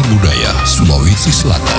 Budaya Sulawesi Selatan.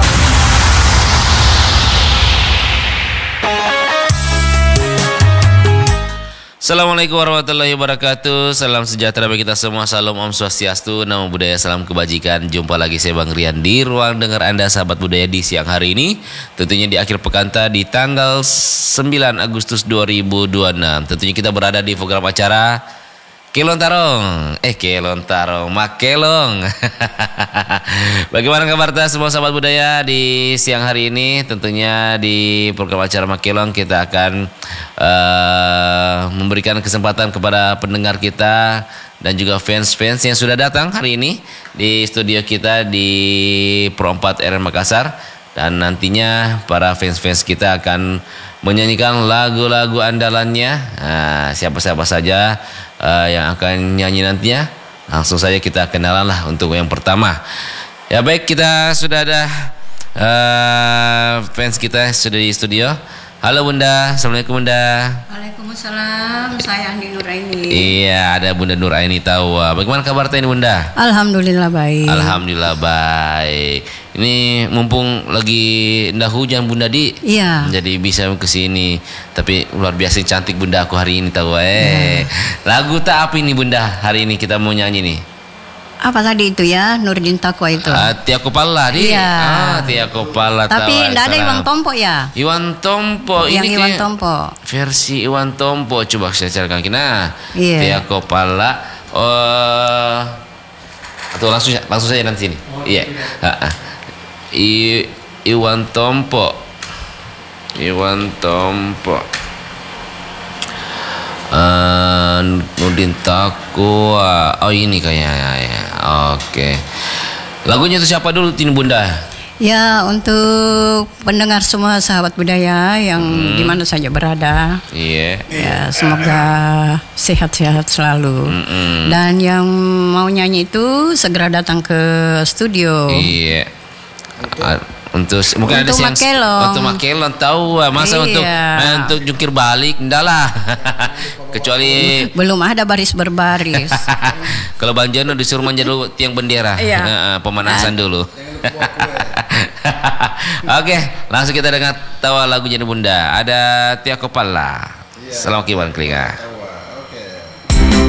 Assalamualaikum warahmatullahi wabarakatuh. Salam sejahtera bagi kita semua. Salam Om Swastiastu, Namo Buddhaya, salam kebajikan. Jumpa lagi saya Bang Rian di ruang dengar Anda sahabat budaya di siang hari ini. Tentunya di akhir pekan di tanggal 9 Agustus 2026. Tentunya kita berada di program acara Kelong Tarong, Makelong. Bagaimana kabar semua sahabat budaya di siang hari ini? Tentunya di program acara Makelong kita akan memberikan kesempatan kepada pendengar kita dan juga fans-fans yang sudah datang hari ini di studio kita di Pro 4 RN Makassar. Dan nantinya para fans-fans kita akan menyanyikan lagu-lagu andalannya. Siapa-siapa saja yang akan nyanyi nantinya, langsung saja kita kenalan lah untuk yang pertama. Ya baik, kita sudah ada fans kita sudah di studio. Halo Bunda, Assalamualaikum Bunda. Waalaikumsalam, saya Andi Nuraini. Iya, ada Bunda Nuraini Tawa. Bagaimana kabar ini Bunda? Alhamdulillah baik. Alhamdulillah baik. Ini mumpung lagi ndak hujan Bunda Di. Iya. Jadi bisa ke sini. Tapi luar biasa cantik Bunda aku hari ini tahu Lagu tak apa ini Bunda? Hari ini kita mau nyanyi nih. Apa tadi itu ya, Nurdin Takwa itu? Tia Kopala Di. Iya. Tia Kopala. Tapi tidak ada Iwan Tompo ya? Iwan Tompo yang ini Iwan Tompo. Versi Iwan Tompo coba saya carikan kita. Iya. Tia Kopala. Atau langsung saja nanti sini. Iya. Iwan Tompo. Nurdin Takwa. Oh ini kayaknya ya. Oke. Lagunya itu siapa dulu ini Bunda? Ya, untuk pendengar semua sahabat budaya yang di mana saja berada. Iya. Ya, semoga sehat-sehat selalu. Dan yang mau nyanyi itu segera datang ke studio. Iya. Untuk mungkin ada yang untuk Makelong tahu masa untuk jungkir balik enggak lah. Kecuali belum ada baris berbaris. Kalau Bang Jono disuruh manja dulu tiang bendera. Iya. Pemanasan dulu. Oke, langsung kita dengar tawa lagunya Bunda. Ada Tia Kopala. Selamat kiban kelinga.